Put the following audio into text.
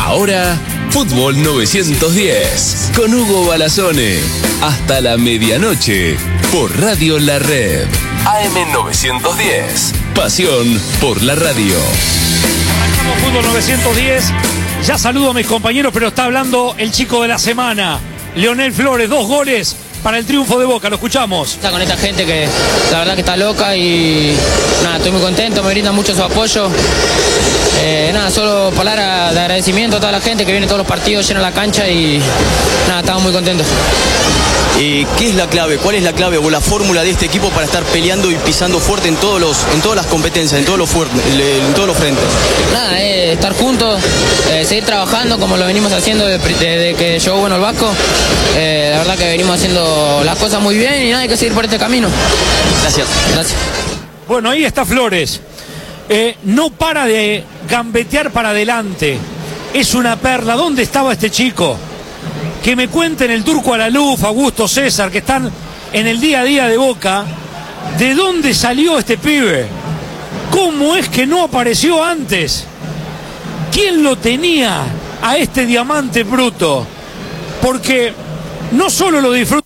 Ahora, Fútbol 910, con Hugo Balazone. Hasta la medianoche, por Radio La Red. AM 910, pasión por la radio. Arrancamos Fútbol 910. Ya saludo a mis compañeros, pero está hablando el chico de la semana, Leonel Flores. 2 goles para el triunfo de Boca, lo escuchamos. Está con esta gente que la verdad que está loca y nada, estoy muy contento, me brinda mucho su apoyo. Nada, solo palabras de agradecimiento a toda la gente que viene todos los partidos, llena la cancha y nada, estamos muy contentos. ¿Qué es la clave? ¿Cuál es la clave o la fórmula de este equipo para estar peleando y pisando fuerte en todas las competencias, en todos los frentes? Nada, estar juntos, seguir trabajando como lo venimos haciendo desde que llegó Bueno el Vasco. La verdad que venimos haciendo las cosas muy bien y nada, hay que seguir por este camino. Gracias. Bueno, ahí está Flores. No para de gambetear para adelante. Es una perla. ¿Dónde estaba este chico? Que me cuenten el Turco Alaluf, Augusto César, que están en el día a día de Boca. ¿De dónde salió este pibe? ¿Cómo es que no apareció antes? ¿Quién lo tenía a este diamante bruto? Porque no solo lo disfruta